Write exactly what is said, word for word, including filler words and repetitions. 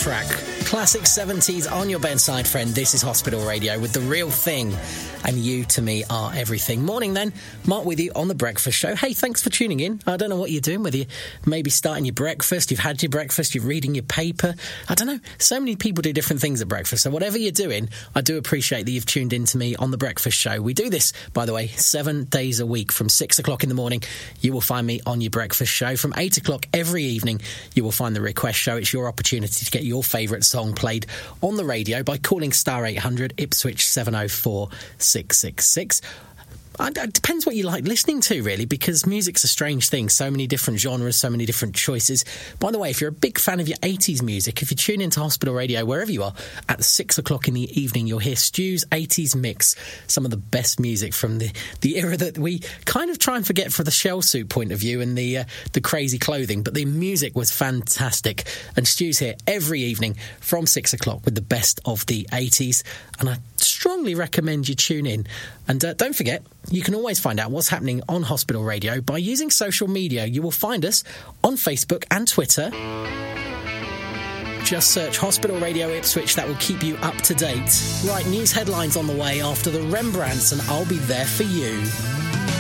track. Classic seventies on your bedside, friend. This is Hospital Radio with The Real Thing. And you, to me, are everything. Morning, then. Mark with you on The Breakfast Show. Hey, thanks for tuning in. I don't know what you're doing, whether you're maybe starting your breakfast, you've had your breakfast, you're reading your paper. I don't know. So many people do different things at breakfast. So whatever you're doing, I do appreciate that you've tuned in to me on The Breakfast Show. We do this, by the way, seven days a week from six o'clock in the morning. You will find me on your breakfast show. From eight o'clock every evening, you will find The Request Show. It's your opportunity to get your favourite song played on the radio by calling star eight hundred Ipswich seven oh four six six six. It depends what you like listening to, really, because music's a strange thing. So many different genres, so many different choices. By the way, if you're a big fan of your eighties music, if you tune into Hospital Radio, wherever you are, at six o'clock in the evening, you'll hear Stu's eighties mix, some of the best music from the, the era that we kind of try and forget from the shell suit point of view and the, uh, the crazy clothing. But the music was fantastic. And Stu's here every evening from six o'clock with the best of the eighties. And I strongly recommend you tune in. And uh, don't forget, you can always find out what's happening on Hospital Radio by using social media. You will find us on Facebook and Twitter. Just search Hospital Radio Ipswich. That will keep you up to date. Right, news headlines on the way after the Rembrandts, and I'll be there for you.